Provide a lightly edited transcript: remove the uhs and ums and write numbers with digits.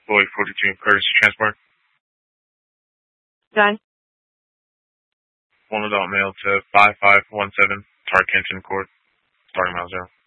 Boy 42, courtesy transport. Done. 1 adult male to 5517, Tar Kenton Court, starting mile 0.